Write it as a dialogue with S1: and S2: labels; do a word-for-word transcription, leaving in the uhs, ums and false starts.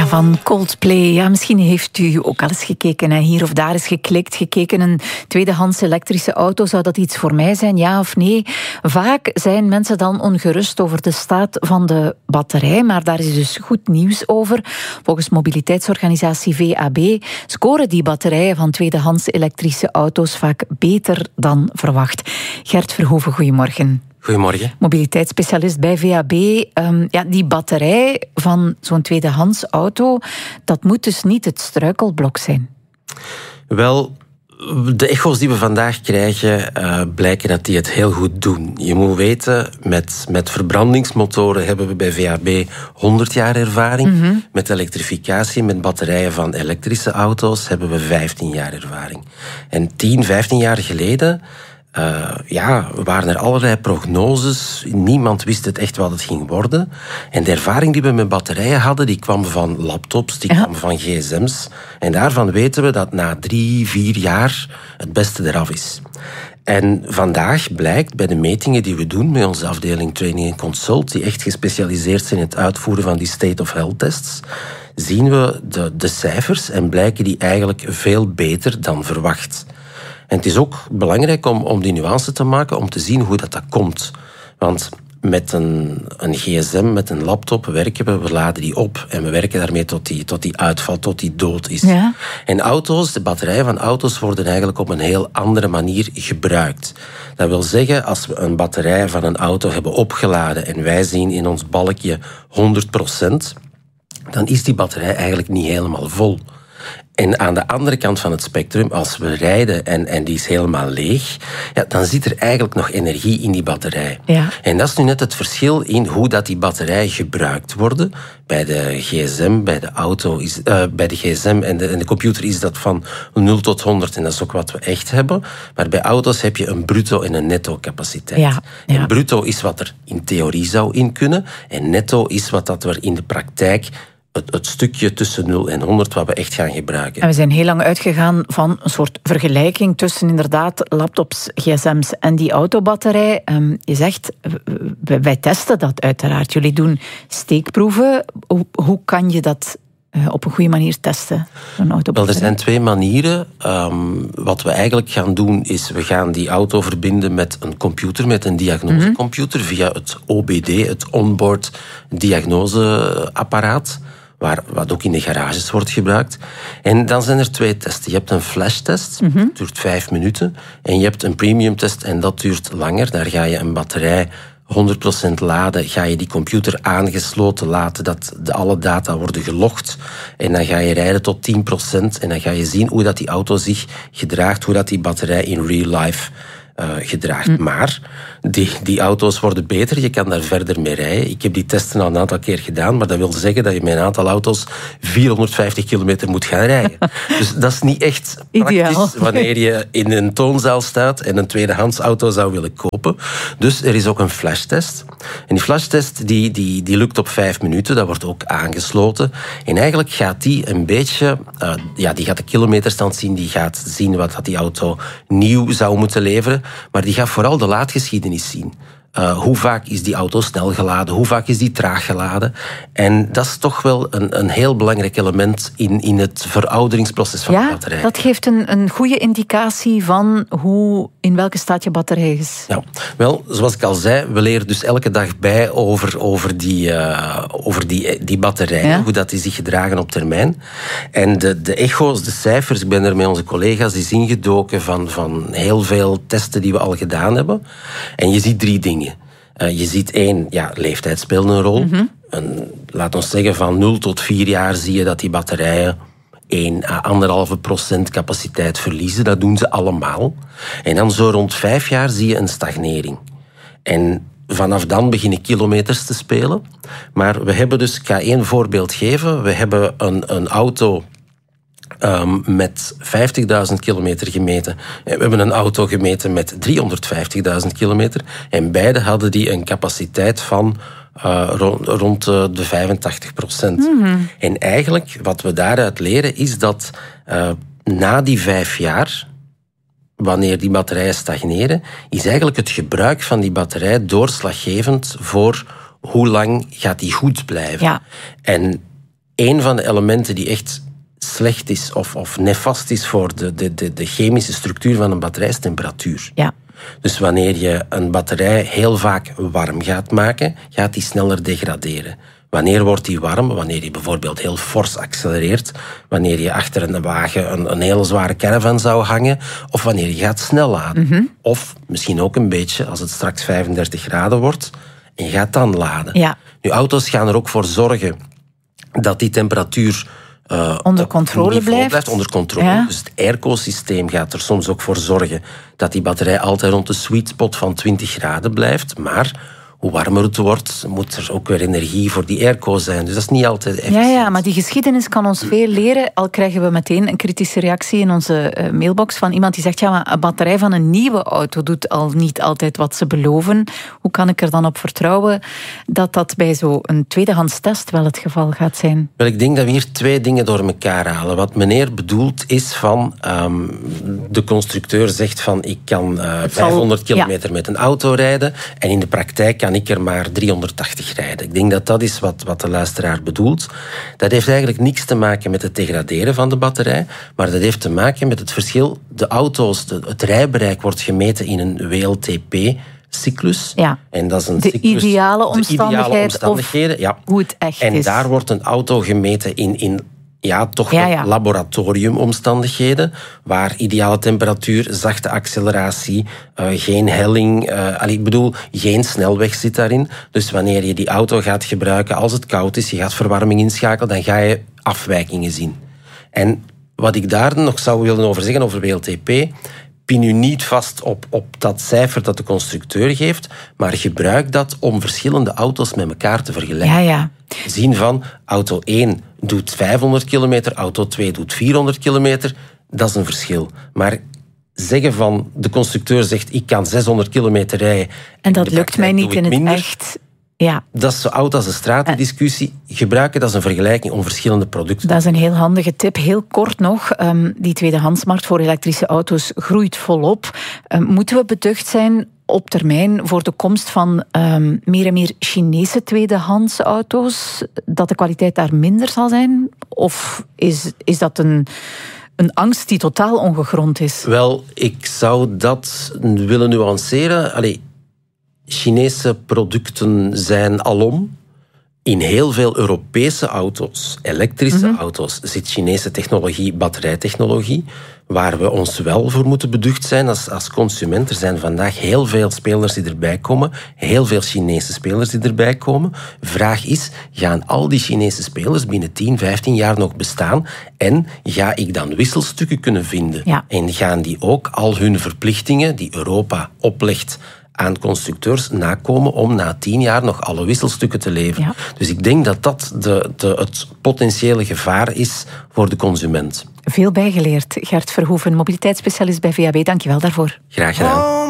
S1: Ja, van Coldplay. Ja, misschien heeft u ook al eens gekeken, hè, hier of daar eens geklikt, gekeken. Een tweedehands elektrische auto, zou dat iets voor mij zijn, ja of nee? Vaak zijn mensen dan ongerust over de staat van de batterij, maar daar is dus goed nieuws over. Volgens mobiliteitsorganisatie V A B scoren die batterijen van tweedehands elektrische auto's vaak beter dan verwacht. Gert Verhoeven, goedemorgen.
S2: Goedemorgen.
S1: Mobiliteitsspecialist bij V A B. Um, ja, die batterij van zo'n tweedehands auto, dat moet dus niet het struikelblok zijn.
S2: Wel, de echo's die we vandaag krijgen, uh, blijken dat die het heel goed doen. Je moet weten, met, met verbrandingsmotoren hebben we bij V A B honderd jaar ervaring. Mm-hmm. Met elektrificatie, met batterijen van elektrische auto's, hebben we vijftien jaar ervaring. En tien, vijftien jaar geleden Uh, ja, waren er allerlei prognoses. Niemand wist het echt wat het ging worden. En de ervaring die we met batterijen hadden, die kwam van laptops, die ja. kwam van gsm's. En daarvan weten we dat na drie, vier jaar het beste eraf is. En vandaag blijkt bij de metingen die we doen met onze afdeling Training en Consult, die echt gespecialiseerd zijn in het uitvoeren van die state of health tests, zien we de, de cijfers en blijken die eigenlijk veel beter dan verwacht. En het is ook belangrijk om, om die nuance te maken, om te zien hoe dat, dat komt. Want met een, een gsm, met een laptop werken we, we laden die op en we werken daarmee tot die, tot die uitvalt, tot die dood is. Ja. En auto's, de batterijen van auto's worden eigenlijk op een heel andere manier gebruikt. Dat wil zeggen, als we een batterij van een auto hebben opgeladen en wij zien in ons balkje honderd procent, dan is die batterij eigenlijk niet helemaal vol. En aan de andere kant van het spectrum, als we rijden en, en die is helemaal leeg, ja, dan zit er eigenlijk nog energie in die batterij. Ja. En dat is nu net het verschil in hoe dat die batterij gebruikt worden. Bij de gsm, bij de auto, is, uh, bij de gsm en de, en de computer is dat van nul tot honderd en dat is ook wat we echt hebben. Maar bij auto's heb je een bruto en een netto capaciteit. Ja, ja. En bruto is wat er in theorie zou in kunnen en netto is wat dat er in de praktijk Het, het stukje tussen nul en honderd wat we echt gaan gebruiken.
S1: En we zijn heel lang uitgegaan van een soort vergelijking tussen inderdaad laptops, gsm's en die autobatterij. Um, je zegt, wij testen dat uiteraard. Jullie doen steekproeven. Hoe, hoe kan je dat uh, op een goede manier testen?
S2: Wel, er zijn twee manieren. Um, wat we eigenlijk gaan doen is, we gaan die auto verbinden met een computer, met een diagnosecomputer, mm-hmm. via het O B D, het onboard diagnoseapparaat. Waar, wat ook in de garages wordt gebruikt. En dan zijn er twee testen. Je hebt een flashtest, mm-hmm. dat duurt vijf minuten. En je hebt een premium test en dat duurt langer. Daar ga je een batterij honderd procent laden, ga je die computer aangesloten laten, dat de alle data worden gelogd. En dan ga je rijden tot tien procent en dan ga je zien hoe dat die auto zich gedraagt, hoe dat die batterij in real life Uh, gedraagt. Mm. Maar die, die auto's worden beter, je kan daar verder mee rijden. Ik heb die testen al een aantal keer gedaan, maar dat wil zeggen dat je met een aantal auto's vierhonderdvijftig kilometer moet gaan rijden. Dus dat is niet echt praktisch ideaal wanneer je in een toonzaal staat en een tweedehands auto zou willen kopen. Dus er is ook een flashtest. En die flashtest die, die, die lukt op vijf minuten, dat wordt ook aangesloten. En eigenlijk gaat die een beetje, uh, ja, die gaat de kilometerstand zien, die gaat zien wat dat die auto nieuw zou moeten leveren. Maar die gaat vooral de laadgeschiedenis zien. Uh, hoe vaak is die auto snel geladen? Hoe vaak is die traag geladen? En dat is toch wel een, een heel belangrijk element in, in het verouderingsproces van
S1: ja,
S2: de batterij.
S1: Dat geeft een, een goede indicatie van hoe, in welke staat je batterij is.
S2: Ja, wel, zoals ik al zei, we leren dus elke dag bij over, over, die, uh, over die, die batterijen, ja. hoe dat die zich gedragen op termijn. En de, de echo's, de cijfers, ik ben er met onze collega's eens ingedoken van, van heel veel testen die we al gedaan hebben. En je ziet drie dingen. Uh, je ziet één, ja, leeftijd speelt een rol. Mm-hmm. Een, laat ons zeggen, van nul tot vier jaar zie je dat die batterijen één à anderhalve procent capaciteit verliezen. Dat doen ze allemaal. En dan zo rond vijf jaar zie je een stagnering. En vanaf dan beginnen kilometers te spelen. Maar we hebben dus, ik ga één voorbeeld geven. We hebben een, een auto Um, met vijftigduizend kilometer gemeten. We hebben een auto gemeten met driehonderdvijftigduizend kilometer. En beide hadden die een capaciteit van uh, rond, rond uh, de vijfentachtig procent. Mm-hmm. En eigenlijk, wat we daaruit leren, is dat uh, na die vijf jaar, wanneer die batterijen stagneren, is eigenlijk het gebruik van die batterij doorslaggevend voor hoe lang gaat die goed blijven.
S1: Ja.
S2: En een van de elementen die echt slecht is of, of nefast is voor de, de, de, de chemische structuur van een batterij is temperatuur.
S1: Ja.
S2: Dus wanneer je een batterij heel vaak warm gaat maken, gaat die sneller degraderen. Wanneer wordt die warm? Wanneer je bijvoorbeeld heel fors accelereert, wanneer je achter een wagen een, een hele zware caravan zou hangen, of wanneer je gaat snel laden. Mm-hmm. Of misschien ook een beetje als het straks vijfendertig graden wordt en je gaat dan laden.
S1: Ja.
S2: Nu, auto's gaan er ook voor zorgen dat die temperatuur Uh,
S1: onder controle blijft.
S2: blijft. Onder controle. Ja. Dus het airco-systeem gaat er soms ook voor zorgen dat die batterij altijd rond de sweet spot van twintig graden blijft. Maar hoe warmer het wordt, moet er ook weer energie voor die airco zijn. Dus dat is niet altijd efficiënt.
S1: Ja, ja, maar die geschiedenis kan ons veel leren. Al krijgen we meteen een kritische reactie in onze uh, mailbox van iemand die zegt, ja, maar een batterij van een nieuwe auto doet al niet altijd wat ze beloven. Hoe kan ik er dan op vertrouwen dat dat bij zo'n tweedehands test wel het geval gaat zijn?
S2: Wel, ik denk dat we hier twee dingen door elkaar halen. Wat meneer bedoelt is van, um, de constructeur zegt van, ik kan uh, vijfhonderd kilometer ja. met een auto rijden en in de praktijk kan ik er maar driehonderdtachtig rijden. Ik denk dat dat is wat, wat de luisteraar bedoelt. Dat heeft eigenlijk niks te maken met het degraderen van de batterij, maar dat heeft te maken met het verschil. De auto's, de, het rijbereik wordt gemeten in een W L T P-cyclus.
S1: Ja.
S2: En dat is een
S1: de,
S2: cyclus,
S1: ideale omstandigheid
S2: de ideale omstandigheden
S1: of
S2: ja.
S1: hoe het echt
S2: en
S1: is.
S2: En daar wordt een auto gemeten in... in Ja, toch
S1: ja, ja.
S2: laboratoriumomstandigheden, waar ideale temperatuur, zachte acceleratie, uh, geen helling, uh, allee, ik bedoel, geen snelweg zit daarin. Dus wanneer je die auto gaat gebruiken als het koud is, je gaat verwarming inschakelen, dan ga je afwijkingen zien. En wat ik daar nog zou willen over zeggen, over W L T P, pin u niet vast op, op dat cijfer dat de constructeur geeft, maar gebruik dat om verschillende auto's met elkaar te vergelijken.
S1: Ja, ja.
S2: Zien van, auto één doet vijfhonderd kilometer, auto twee doet vierhonderd kilometer, dat is een verschil. Maar zeggen van, de constructeur zegt, ik kan zeshonderd kilometer rijden.
S1: En dat lukt mij niet in het
S2: minder.
S1: echt. Ja.
S2: Dat is zo oud als de stratendiscussie. Gebruik het als een vergelijking om verschillende producten.
S1: Dat is een heel handige tip. Heel kort nog, um, die tweedehandsmarkt voor elektrische auto's groeit volop. Um, moeten we beducht zijn op termijn voor de komst van um, meer en meer Chinese tweedehands auto's, dat de kwaliteit daar minder zal zijn? Of is, is dat een, een angst die totaal ongegrond is?
S2: Wel, ik zou dat willen nuanceren. Allee, Chinese producten zijn alom. In heel veel Europese auto's, elektrische mm-hmm. auto's, zit Chinese technologie, batterijtechnologie, waar we ons wel voor moeten beducht zijn als, als consument. Er zijn vandaag heel veel spelers die erbij komen, heel veel Chinese spelers die erbij komen. Vraag is, gaan al die Chinese spelers binnen tien, vijftien jaar nog bestaan? En ga ik dan wisselstukken kunnen vinden?
S1: Ja.
S2: En gaan die ook al hun verplichtingen die Europa oplegt aan constructeurs nakomen om na tien jaar nog alle wisselstukken te leveren. Ja. Dus ik denk dat dat de, de, het potentiële gevaar is voor de consument.
S1: Veel bijgeleerd. Gert Verhoeven, mobiliteitsspecialist bij V A B. Dank je wel daarvoor.
S2: Graag gedaan.